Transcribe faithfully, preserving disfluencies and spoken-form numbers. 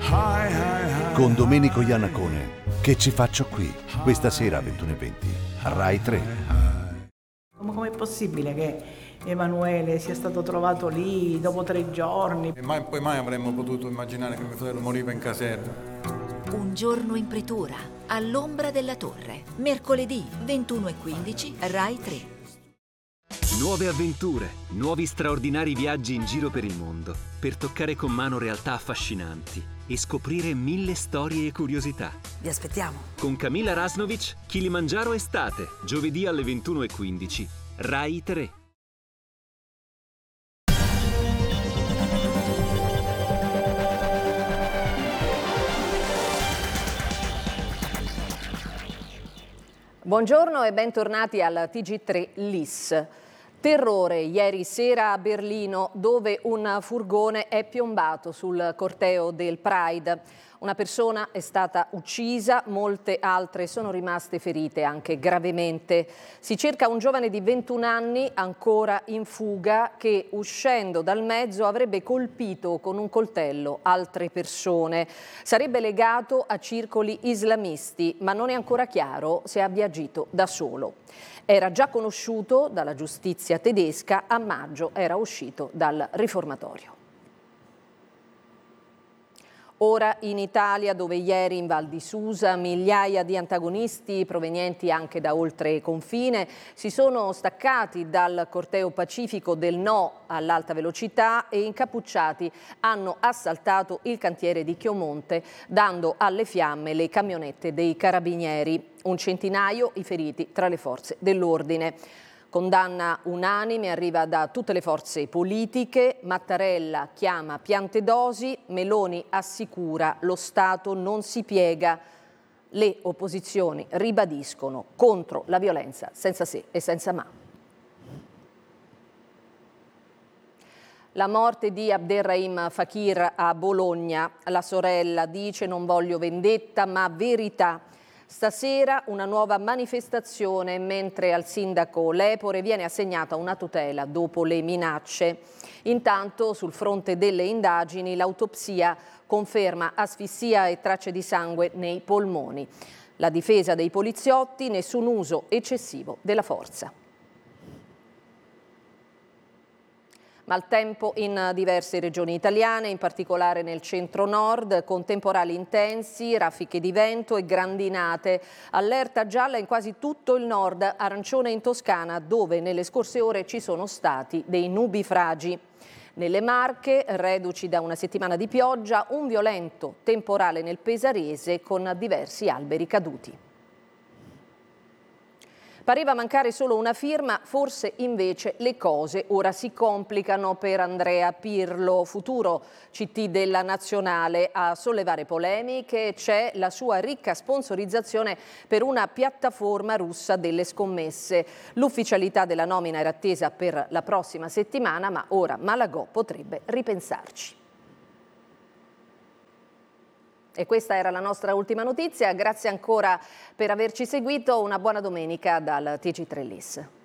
Con Domenico Iannacone, Che ci faccio qui? Questa sera alle ventuno e venti, a Rai tre. Ma com'è possibile che Emanuele sia stato trovato lì dopo tre giorni? E mai, poi mai avremmo potuto immaginare che mio fratello moriva in caserta. Un giorno in pretura, all'ombra della torre. Mercoledì ventuno e quindici, Rai tre. Nuove avventure, nuovi straordinari viaggi in giro per il mondo, per toccare con mano realtà affascinanti e scoprire mille storie e curiosità. Vi aspettiamo. Con Camilla Rasnovic, Kilimangiaro Estate, giovedì alle ventuno e quindici, Rai tre. Buongiorno e bentornati al T G tre L I S. Terrore ieri sera a Berlino, dove un furgone è piombato sul corteo del Pride. Una persona è stata uccisa, molte altre sono rimaste ferite anche gravemente. Si cerca un giovane di ventuno anni ancora in fuga che, uscendo dal mezzo, avrebbe colpito con un coltello altre persone. Sarebbe legato a circoli islamisti, ma non è ancora chiaro se abbia agito da solo. Era già conosciuto dalla giustizia tedesca, a maggio era uscito dal riformatorio. Ora in Italia, dove ieri in Val di Susa migliaia di antagonisti provenienti anche da oltre confine si sono staccati dal corteo pacifico del no all'alta velocità e incappucciati hanno assaltato il cantiere di Chiomonte, dando alle fiamme le camionette dei carabinieri. Un centinaio i feriti tra le forze dell'ordine. Condanna unanime arriva da tutte le forze politiche. Mattarella chiama Piantedosi, Meloni assicura lo Stato non si piega. Le opposizioni ribadiscono contro la violenza senza se e senza ma. La morte di Abderrahim Fakir a Bologna. La sorella dice: non voglio vendetta ma verità. Stasera una nuova manifestazione, mentre al sindaco Lepore viene assegnata una tutela dopo le minacce. Intanto, sul fronte delle indagini, l'autopsia conferma asfissia e tracce di sangue nei polmoni. La difesa dei poliziotti: nessun uso eccessivo della forza. Maltempo in diverse regioni italiane, in particolare nel centro-nord, con temporali intensi, raffiche di vento e grandinate. Allerta gialla in quasi tutto il nord, arancione in Toscana, dove nelle scorse ore ci sono stati dei nubifragi. Nelle Marche, reduci da una settimana di pioggia, un violento temporale nel Pesarese con diversi alberi caduti. Pareva mancare solo una firma, forse invece le cose ora si complicano per Andrea Pirlo, futuro C T della Nazionale. A sollevare polemiche c'è la sua ricca sponsorizzazione per una piattaforma russa delle scommesse. L'ufficialità della nomina era attesa per la prossima settimana, ma ora Malagò potrebbe ripensarci. E questa era la nostra ultima notizia. Grazie ancora per averci seguito. Una buona domenica dal T G tre L I S.